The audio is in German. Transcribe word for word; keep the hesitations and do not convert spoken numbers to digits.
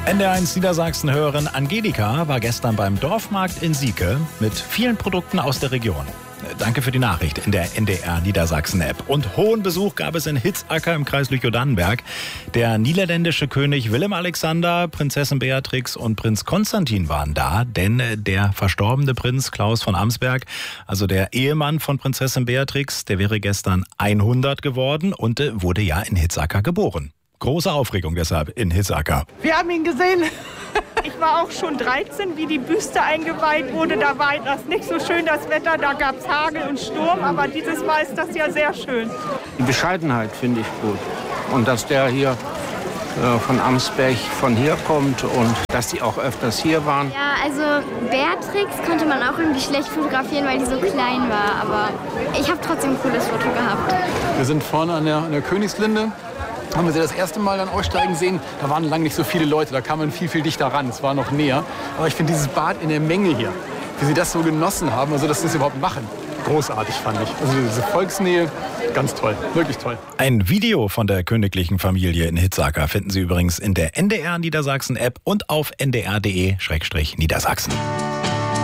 N D R eins Niedersachsen-Hörerin Angelika war gestern beim Dorfmarkt in Sieke mit vielen Produkten aus der Region. Danke für die Nachricht in der N D R Niedersachsen-App. Und hohen Besuch gab es in Hitzacker im Kreis Lüchow-Dannenberg. Der niederländische König Willem-Alexander, Prinzessin Beatrix und Prinz Konstantin waren da, denn der verstorbene Prinz Klaus von Amsberg, also der Ehemann von Prinzessin Beatrix, der wäre gestern hundert geworden und wurde ja in Hitzacker geboren. Große Aufregung deshalb in Hitzacker. Wir haben ihn gesehen. Ich war auch schon dreizehn, wie die Büste eingeweiht wurde. Da war das nicht so schön, das Wetter. Da gab es Hagel und Sturm. Aber dieses Mal ist das ja sehr schön. Die Bescheidenheit finde ich gut. Und dass der hier äh, von Amsberg von hier kommt und dass die auch öfters hier waren. Ja, also Beatrix konnte man auch irgendwie schlecht fotografieren, weil die so klein war. Aber ich habe trotzdem ein cooles Foto gehabt. Wir sind vorne an der, an der Königslinde. Haben wir sie das erste Mal dann aussteigen sehen, da waren lange nicht so viele Leute, da kam man viel, viel dichter ran, es war noch näher. Aber ich finde dieses Bad in der Menge hier, wie sie das so genossen haben, also dass sie das überhaupt machen, großartig fand ich. Also diese Volksnähe, ganz toll, wirklich toll. Ein Video von der königlichen Familie in Hitzacker finden Sie übrigens in der N D R Niedersachsen-App und auf n d r punkt d e Niedersachsen.